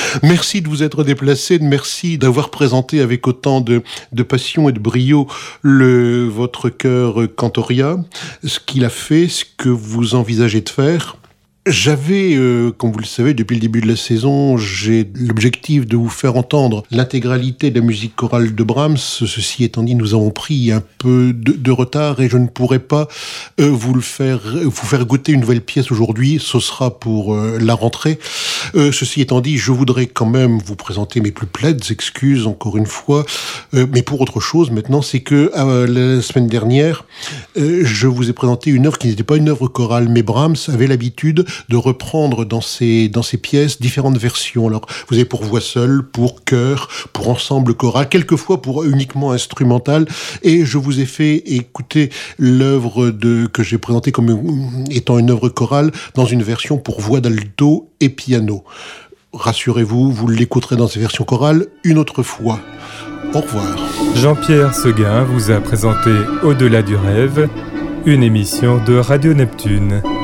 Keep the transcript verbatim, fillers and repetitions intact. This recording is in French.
Merci de vous être déplacé, merci d'avoir présenté avec autant de, de passion et de brio le, votre chœur Cantoria, ce qu'il a fait, ce que vous envisagez de faire. J'avais, euh, comme vous le savez, depuis le début de la saison, j'ai l'objectif de vous faire entendre l'intégralité de la musique chorale de Brahms. Ceci étant dit, nous avons pris un peu de, de retard et je ne pourrai pas euh, vous le faire, vous faire goûter une nouvelle pièce aujourd'hui. Ce sera pour euh, la rentrée. Euh, ceci étant dit, je voudrais quand même vous présenter mes plus plaides excuses encore une fois, euh, mais pour autre chose maintenant, c'est que euh, la semaine dernière, euh, je vous ai présenté une œuvre qui n'était pas une œuvre chorale, mais Brahms avait l'habitude de reprendre dans ses, dans ses pièces différentes versions. Alors, vous avez pour voix seule, pour chœur, pour ensemble choral, quelquefois pour uniquement instrumental, et je vous ai fait écouter l'œuvre de, que j'ai présentée comme étant une œuvre chorale dans une version pour voix d'alto et piano. Rassurez-vous, vous l'écouterez dans ces versions chorales une autre fois. Au revoir. Jean-Pierre Seguin vous a présenté Au-delà du rêve, une émission de Radio Neptune.